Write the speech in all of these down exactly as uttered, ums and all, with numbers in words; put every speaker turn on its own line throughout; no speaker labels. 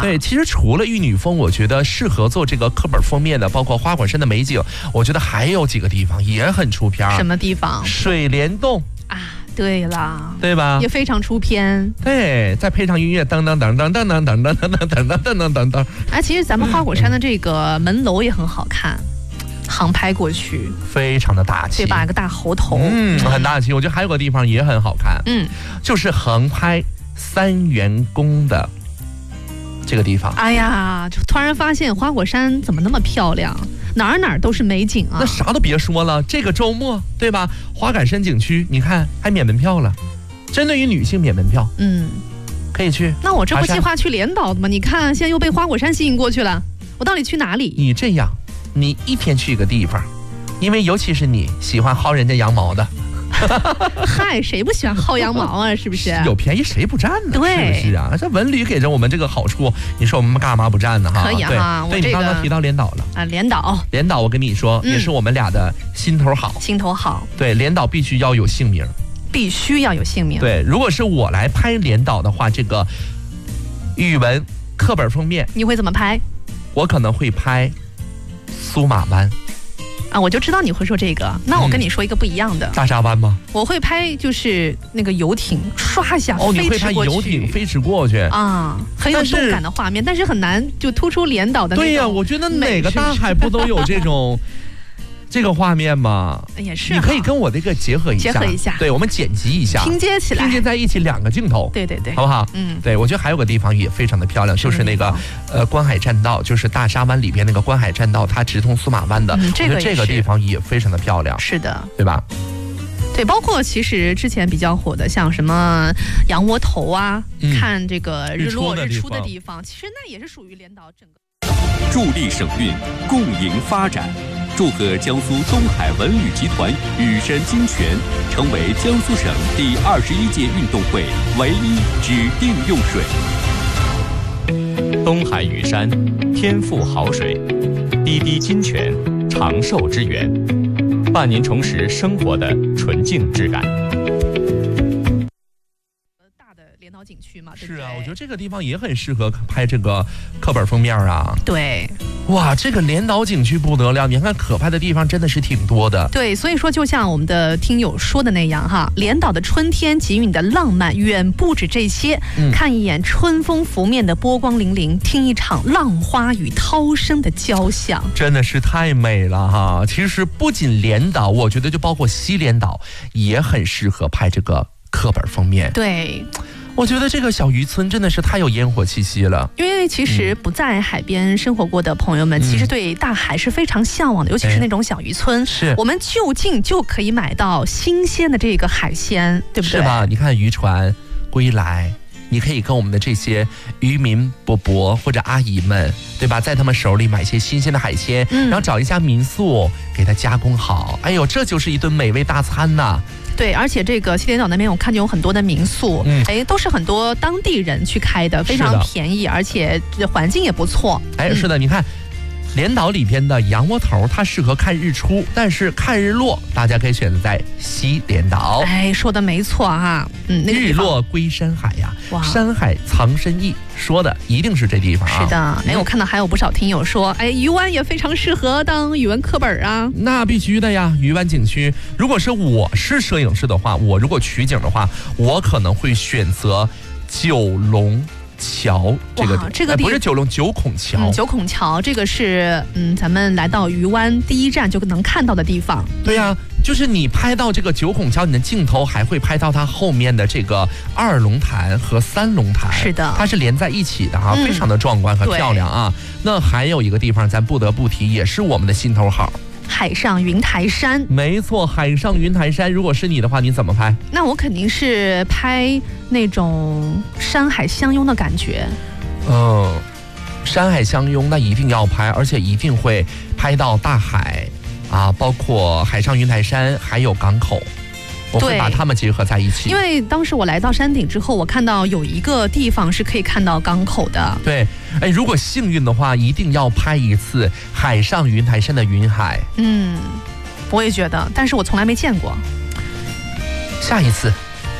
对，其实除了玉女峰，我觉得适合做这个课本封面的，包括花果山的美景，我觉得还有几个地方也很出片。
什么地方？
水帘洞
啊。对了，
对吧？
也非常出片。
对，再配上音乐，噔噔噔噔噔噔噔噔噔噔噔噔噔噔。
哎，其实咱们花果山的这个门楼也很好看，航拍过去，
非常的大气，
对吧？一个大猴头，
嗯，很大气。我觉得还有个地方也很好看，
嗯，
就是横拍三元宫的这个地方。
哎呀，就突然发现花果山怎么那么漂亮？哪儿哪儿都是美景啊！
那啥都别说了，这个周末对吧？花果山景区，你看还免门票了，针对于女性免门票，
嗯，
可以去。
那我这不计划去连岛的吗？你看现在又被花果山吸引过去了，我到底去哪里？
你这样，你一天去一个地方，因为尤其是你喜欢薅人家羊毛的。
嗨，谁不喜欢薅羊毛啊？是不是？
有便宜谁不占呢？
对，
是不是啊？这文旅给着我们这个好处，你说我们干嘛不占呢？哈，
可以哈。
对，
对，
你刚刚提到连岛了
啊，连岛，
连岛，我跟你说，
嗯、
也是我们俩的心头好，
心头好。
对，连岛必须要有姓名，
必须要有姓名。
对，如果是我来拍连岛的话，这个语文课本封面，
你会怎么拍？
我可能会拍苏马湾。
啊，我就知道你会说这个，那我跟你说一个不一样的。
嗯、大沙湾吗？
我会拍就是那个游艇唰一下
哦，你会拍游艇飞驰过去
啊，很有动感的画面，但是很难就突出连岛的那种。
对呀、啊，我觉得哪个大海不都有这种这个画面吗？
也是，
你可以跟我这个结合一下，
结合一下，
对，我们剪辑一下，
拼接起来，
拼接在一起两个镜头，
对对对，
好不好？
嗯，
对，我觉得还有个地方也非常的漂亮，就是那个呃观海栈道，就是大沙湾里边那个观海栈道，它直通苏马湾的，
嗯、这个
这个地方也非常的漂亮，
是的，
对吧？
对，包括其实之前比较火的，像什么羊窝头啊，
嗯、
看这个日落
日
出的地方，其实那也是属于连岛整个。
助力省运，共赢发展。祝贺江苏东海文旅集团羽山金泉成为江苏省第二十一届运动会唯一指定用水。
东海羽山，天赋好水，滴滴金泉，长寿之源，伴您重拾生活的纯净质感。
连岛景区嘛，对
不对？是啊，我觉得这个地方也很适合拍这个课本封面啊。
对，
哇，这个连岛景区不得了，你看可拍的地方真的是挺多的。
对，所以说就像我们的听友说的那样哈，连岛的春天给予你的浪漫远不止这些。嗯、看一眼春风拂面的波光粼粼，听一场浪花与涛声的交响，
真的是太美了哈。其实不仅连岛，我觉得就包括西连岛也很适合拍这个课本封面。
对。
我觉得这个小渔村真的是太有烟火气息了，
因为其实不在海边生活过的朋友们，嗯、其实对大海是非常向往的，尤其是那种小渔村，
是
我们就近就可以买到新鲜的这个海鲜，对不对？
是吧？你看渔船归来，你可以跟我们的这些渔民伯伯或者阿姨们，对吧，在他们手里买一些新鲜的海鲜，嗯、然后找一家民宿给它加工好，哎呦，这就是一顿美味大餐呐！
对，而且这个西连岛那边我看见有很多的民宿，嗯，哎，都是很多当地人去开的，非常便宜，而且环境也不错。
哎，是的，嗯、你看。连岛里边的羊窝头，它适合看日出，但是看日落，大家可以选择在西连岛。
哎，说的没错哈，嗯，那个、
日落归山海呀，山海藏深意，说的一定是这地方啊。
是的，哎、嗯，我看到还有不少听友说，哎，渔湾也非常适合当语文课本啊。
那必须的呀，渔湾景区。如果是我是摄影师的话，我如果取景的话，我可能会选择九龙桥这个
这个、
哎、不是九龙九孔桥、
嗯，九孔桥这个是嗯，咱们来到渔湾第一站就能看到的地方。
对呀、啊，就是你拍到这个九孔桥，你的镜头还会拍到它后面的这个二龙潭和三龙潭，
是的，
它是连在一起的啊，嗯、非常的壮观和漂亮啊。那还有一个地方，咱不得不提，也是我们的心头好。
海上云台山，
没错，海上云台山。如果是你的话，你怎么拍？
那我肯定是拍那种山海相拥的感觉。
嗯，山海相拥，那一定要拍，而且一定会拍到大海啊，包括海上云台山，还有港口。我会把它们结合在一起。
因为当时我来到山顶之后，我看到有一个地方是可以看到港口的。
对，哎，如果幸运的话，一定要拍一次海上云台山的云海。
嗯，我也觉得，但是我从来没见过。
下一次，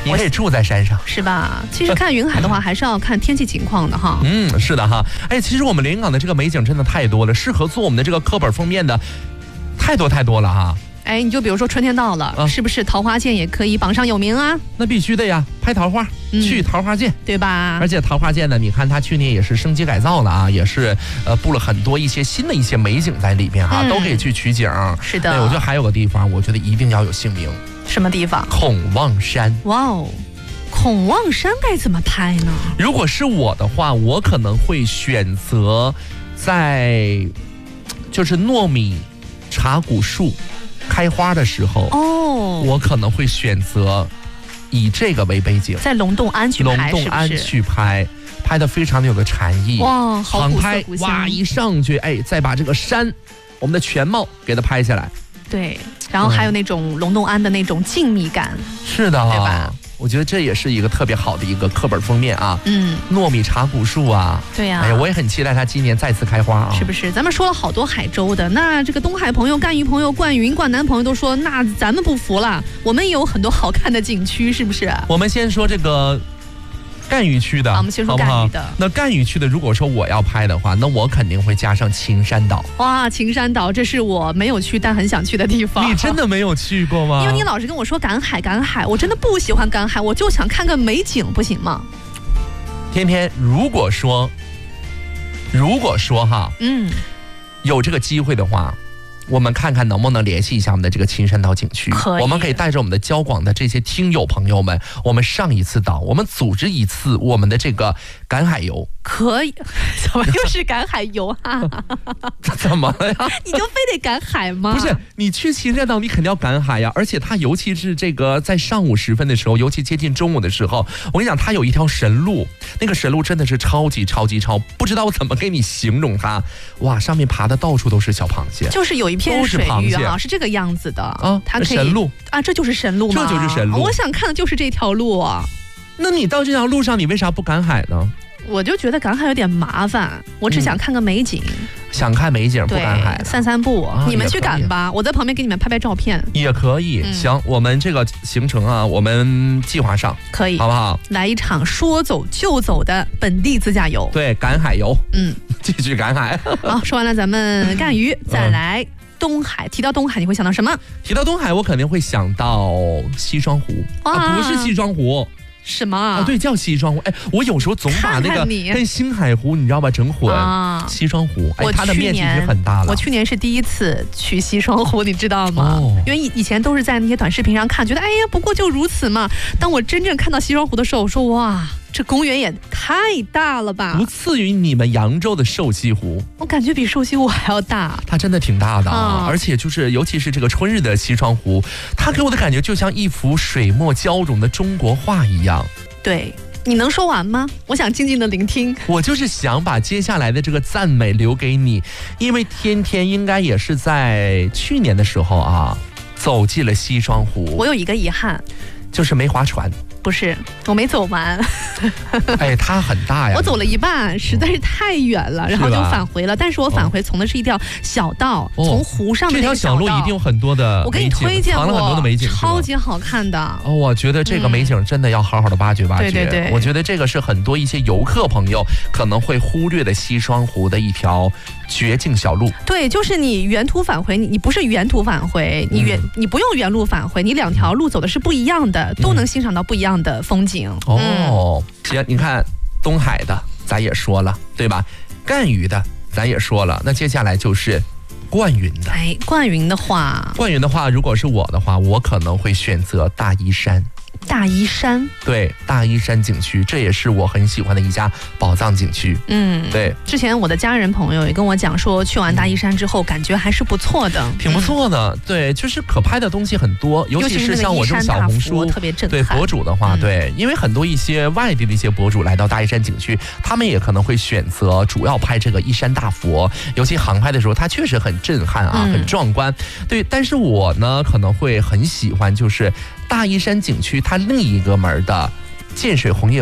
你可以住在山上，
是吧？其实看云海的话，还是要看天气情况的哈。
嗯，是的哈。哎，其实我们连云港的这个美景真的太多了，适合做我们的这个课本封面的太多太多了哈。
哎，你就比如说春天到了，啊、是不是桃花剑也可以榜上有名啊？
那必须的呀，拍桃花，嗯、去桃花剑，
对吧？
而且桃花剑呢，你看它去年也是升级改造了啊，也是呃布了很多一些新的一些美景在里面哈、嗯，都可以去取景。
是的，
哎，我觉得还有个地方，我觉得一定要有姓名。
什么地方？
孔望山。
哇哦，孔望山该怎么拍呢？
如果是我的话，我可能会选择在就是糯米茶古树开花的时候哦，我可能会选择以这个为背景，
在龙洞庵去拍，
龙洞庵去拍，拍的非常的有个禅意。
哇，好古色古香。
哇，一上去，哎，再把这个山，我们的全貌给它拍下来。
对，然后还有那种龙洞庵的那种静谧感。
嗯、是的，
对吧？
我觉得这也是一个特别好的一个课本封面啊，嗯，糯米茶古树啊，
对呀、啊，
哎呀，我也很期待它今年再次开花啊，
是不是？咱们说了好多海州的，那这个东海朋友、赣榆朋友、灌云、灌南朋友都说，那咱们不服了，我们也有很多好看的景区，是不是？
我们先说这个赣榆区的，
好，我们先说赣榆的。
那赣榆区的，如果说我要拍的话，那我肯定会加上秦山岛。
哇，秦山岛，这是我没有去但很想去的地方。
你真的没有去过吗？
因为你老是跟我说赶海赶海，我真的不喜欢赶海，我就想看个美景，不行吗？
天天，如果说，如果说哈，嗯，有这个机会的话。我们看看能不能联系一下我们的这个秦山岛景区，我们可以带着我们的交广的这些听友朋友们，我们上一次岛，我们组织一次我们的这个赶海游。
可以？怎么又是赶海游啊？
怎么了呀？
你就非得赶海吗？
不是，你去秦山岛，你肯定要赶海呀！而且它尤其是这个在上午时分的时候，尤其接近中午的时候，我跟你讲，它有一条神路，那个神路真的是超级超级超，不知道怎么给你形容它。哇，上面爬的到处都是小螃蟹，
就是有一片水域啊，是这个样子的
啊。它可以
神路啊，这就是神路吗？
这就是神路。
我想看的就是这条路啊。
那你到这条路上，你为啥不赶海呢？
我就觉得赶海有点麻烦，我只想看个美景。嗯、
想看美景不赶海，
散散步、啊。你们去赶吧，我在旁边给你们拍拍照片。
也可以，嗯、行，我们这个行程啊，我们计划上
可以，
好不好？
来一场说走就走的本地自驾游。
对，赶海游，
嗯，
继续赶海。
好，说完了咱们赣榆，再来。嗯东海，提到东海你会想到什么？
提到东海我肯定会想到西双湖啊，不是西双湖，
什么
啊？对，叫西双湖。哎，我有时候总把那个跟星海湖你知道吧整混。啊、西双湖，哎，它的面积是很大了。
我去年是第一次去西双湖，你知道吗？哦、因为以以前都是在那些短视频上看，觉得哎呀不过就如此嘛。当我真正看到西双湖的时候，我说哇。这公园也太大了吧，
不次于你们扬州的瘦西湖，
我感觉比瘦西湖还要大。
它真的挺大的啊，嗯、而且就是尤其是这个春日的西双湖，它给我的感觉就像一幅水墨交融的中国画一样。
对，你能说完吗？我想静静的聆听。
我就是想把接下来的这个赞美留给你，因为天天应该也是在去年的时候啊，走进了西双湖。
我有一个遗憾，
就是没划船。
不是，我没走完。
哎，它很大呀。
我走了一半，实在是太远了，然后就返回了。但是我返回从的是一条小道，哦、从湖上的那个小道。
这条小路一定有很多的美景，
我给你推荐过，
藏了很多的美景，
超级好看的。
哦，我觉得这个美景真的要好好的挖掘挖掘。
嗯、对对对，
我觉得这个是很多一些游客朋友可能会忽略的西双湖的一条绝境小路。
对，就是你原途返回，你你不是原途返回，你原、嗯、你不用原路返回，你两条路走的是不一样的，都能欣赏到不一样的风景。
嗯、哦，行，你看东海的咱也说了，对吧？赣榆的咱也说了，那接下来就是灌云的。
哎，灌云的话，
灌云的话，如果是我的话，我可能会选择大依山。
大依山，
对，大依山景区，这也是我很喜欢的一家宝藏景区。
嗯，
对。
之前我的家人朋友也跟我讲说，去完大依山之后，感觉还是不错的，
挺不错的。嗯、对，就是可拍的东西很多，尤其是像我这种小红书
特别震撼。
对博主的话，嗯、对，因为很多一些外地的一些博主来到大依山景区，他们也可能会选择主要拍这个依山大佛，尤其航拍的时候，它确实很震撼啊，嗯、很壮观。对，但是我呢可能会很喜欢，就是大依山景区它另一个门的建水红叶谷。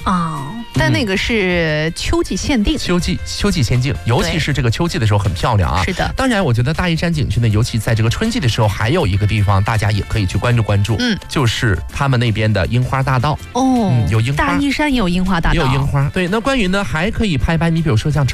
啊。但那个是秋季限定，
秋季秋季限定，尤其是这个秋季的时候很漂亮啊。
是的，
当然，我觉得大屿山景区呢，尤其在这个春季的时候，还有一个地方大家也可以去关注关注，嗯，就是他们那边的樱花大道。
哦，
嗯、有樱花，
大屿山也有樱花大道，
也有樱花。对，那关于呢，还可以拍拍，你比如说像